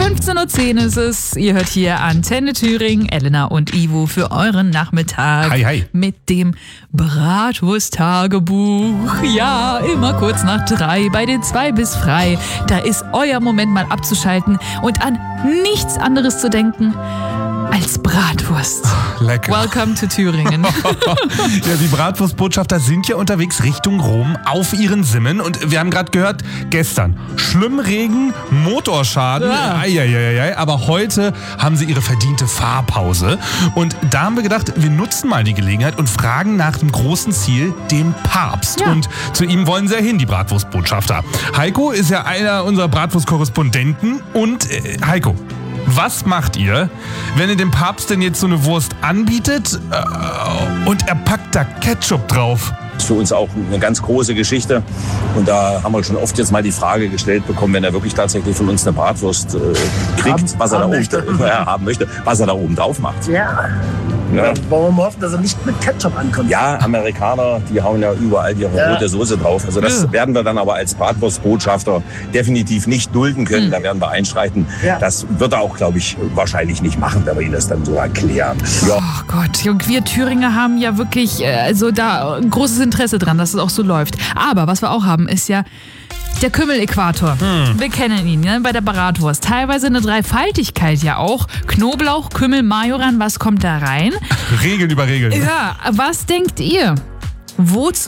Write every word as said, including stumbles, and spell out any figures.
fünfzehn Uhr zehn ist es. Ihr hört hier Antenne Thüringen, Elena und Ivo für euren Nachmittag. Hi, hi. Mit dem Bratwurst-Tagebuch. Ja, immer kurz nach drei bei den zwei bis frei. Da ist euer Moment mal abzuschalten und an nichts anderes zu denken als Bratwurst. Lecker. Welcome to Thüringen. Ja, die Bratwurstbotschafter sind ja unterwegs Richtung Rom auf ihren Simmen. Und wir haben gerade gehört, gestern Schlimmregen, Motorschaden. Ja. Eieieiei. Aber heute haben sie ihre verdiente Fahrpause. Und da haben wir gedacht, wir nutzen mal die Gelegenheit und fragen nach dem großen Ziel, dem Papst. Ja. Und zu ihm wollen sie ja hin, die Bratwurstbotschafter. Heiko ist ja einer unserer Bratwurstkorrespondenten. Und äh, Heiko, was macht ihr, wenn ihr dem Papst denn jetzt so eine Wurst anbietet äh, und er packt da Ketchup drauf? Das ist für uns auch eine ganz große Geschichte. Und da haben wir schon oft jetzt mal die Frage gestellt bekommen, wenn er wirklich tatsächlich von uns eine Bratwurst äh, kriegt, Haben- was er da haben oben, möchte. ja, haben möchte, was er da oben drauf macht. Ja. Ja. Warum hoffen, dass er nicht mit Ketchup ankommt? Ja, Amerikaner, die hauen ja überall ihre Ja. rote Soße drauf. Also das Ja. werden wir dann aber als Bratwurstbotschafter definitiv nicht dulden können. Mhm. Da werden wir einschreiten. Ja. Das wird er auch, glaube ich, wahrscheinlich nicht machen, wenn wir ihn das dann so erklären. Ja. Oh Gott, und wir Thüringer haben ja wirklich äh, also da ein großes Interesse dran, dass es auch so läuft. Aber was wir auch haben, ist ja der Kümmel-Äquator. Hm. Wir kennen ihn, ne, bei der Bratwurst. Teilweise eine Dreifaltigkeit ja auch. Knoblauch, Kümmel, Majoran, was kommt da rein? Regeln über Regeln. Ja, was denkt ihr? Wozu